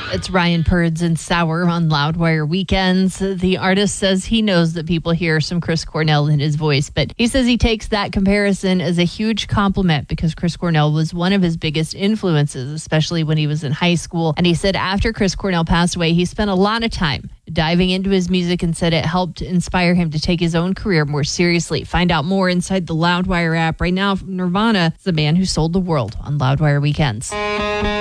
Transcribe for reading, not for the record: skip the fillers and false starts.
It's Ryan Purds and Sour on Loudwire Weekends. The artist says he knows that people hear some Chris Cornell in his voice, but he says he takes that comparison as a huge compliment because Chris Cornell was one of his biggest influences, especially when he was in high school. And he said after Chris Cornell passed away, he spent a lot of time diving into his music and said it helped inspire him to take his own career more seriously. Find out more inside the Loudwire app. Right now, Nirvana is the man who sold the world on Loudwire Weekends.